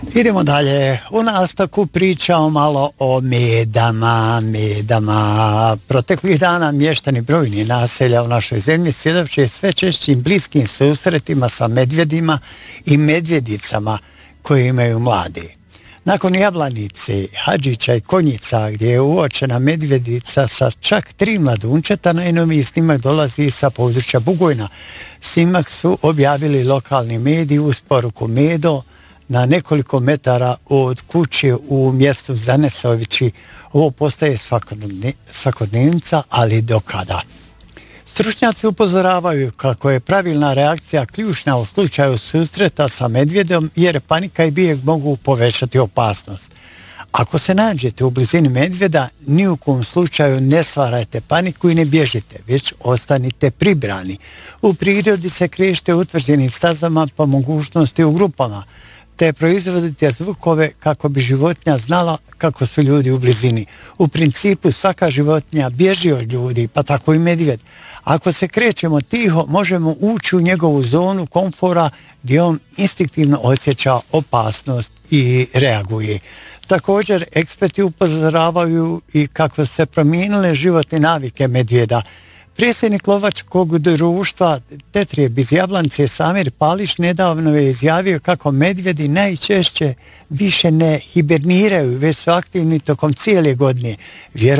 Idemo dalje. U nastavku pričamo malo o medama. Proteklih dana mještani brojnih naselja u našoj zemlji svjedoče sve češćim bliskim susretima sa medvjedima i medvjedicama koje imaju mladi. Nakon Jablanice, Hadžića i Konjica, gdje je uočena medvjedica sa čak 3 mladunčeta, najnoviji snimak dolazi sa područja Bugojna. Snimak su objavili lokalni mediji uz poruku Medo na nekoliko metara od kuće u mjestu Zanesovići. Ovo postaje svakodnevnica, ali do kada? Stručnjaci upozoravaju kako je pravilna reakcija ključna u slučaju susreta sa medvjedom, jer panika i bijeg mogu povećati opasnost. Ako se nađete u blizini medvjeda, ni u kom slučaju ne stvarajte paniku i ne bježite, već ostanite pribrani. U prirodi se krećete utvrđenim stazama, po mogućnosti u grupama, te proizvodite zvukove kako bi životinja znala kako su ljudi u blizini. U principu svaka životinja bježi od ljudi, pa tako i medvjed. Ako se krećemo tiho, možemo ući u njegovu zonu komfora gdje on instinktivno osjeća opasnost i reaguje. Također, eksperti upozoravaju i kako se promijenile životne navike medvjeda. Predsjednik lovačkog društva Tetrijeb iz Jablanice Samir Palić nedavno je izjavio kako medvjedi najčešće više ne hiberniraju, već su aktivni tokom cijele godine.